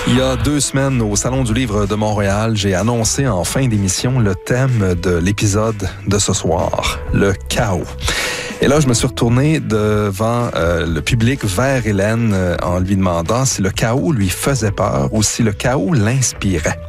Il y a 2 semaines, au Salon du Livre de Montréal, j'ai annoncé en fin d'émission le thème de l'épisode de ce soir, le chaos. Et là, je me suis retourné devant le public vers Hélène en lui demandant si le chaos lui faisait peur ou si le chaos l'inspirait.